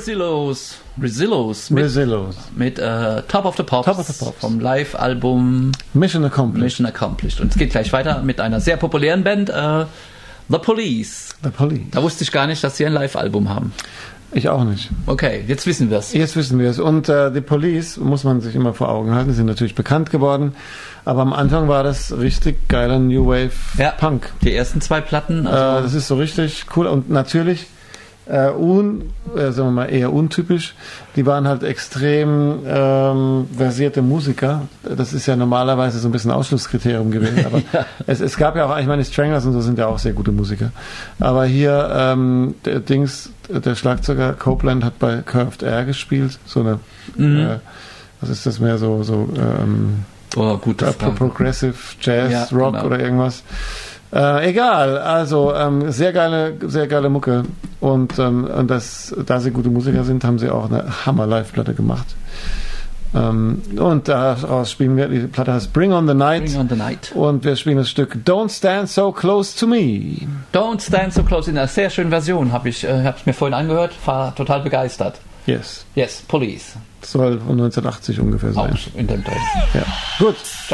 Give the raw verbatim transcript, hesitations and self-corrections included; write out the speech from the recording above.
Rezillos. Rezillos. Mit, Rezillos. mit äh, Top of the Pops. Top of the Pops. Vom Live-Album Mission Accomplished. Mission Accomplished. Und es geht gleich weiter mit einer sehr populären Band, äh, The Police. The Police. Da wusste ich gar nicht, dass sie ein Live-Album haben. Ich auch nicht. Okay, jetzt wissen wir es. Jetzt wissen wir es. Und äh, The Police muss man sich immer vor Augen halten. Die sind natürlich bekannt geworden. Aber am Anfang war das richtig geiler New Wave Ja, Punk. die ersten zwei Platten. Also Äh, das ist so richtig cool. Und natürlich äh, un, äh, sagen wir mal eher untypisch. Die waren halt extrem ähm, versierte Musiker. Das ist ja normalerweise so ein bisschen Ausschlusskriterium gewesen. Aber Ja. es, es gab ja auch, ich meine, Stranglers und so sind ja auch sehr gute Musiker. Aber hier ähm, der Dings, der Schlagzeuger Copeland hat bei Curved Air gespielt. So eine, Mhm. äh, was ist das mehr so, so ähm, oh, gut, äh, das Pro- Progressive Jazz, Ja, Rock genau. oder irgendwas. Äh, egal, also ähm, sehr geile, sehr geile Mucke und, ähm, und das, da sie gute Musiker sind, haben sie auch eine Hammer-Live-Platte gemacht. Ähm, und daraus spielen wir, die Platte heißt Bring on the Night. Bring on the Night. Und wir spielen das Stück Don't Stand So Close to Me. Don't Stand So Close in einer sehr schönen Version. Habe ich äh, hab's mir vorhin angehört, war total begeistert. Yes. Yes, Police. Soll von neunzehnhundertachtzig ungefähr sein. Auch in dem Ton. Ja. Gut. Ciao.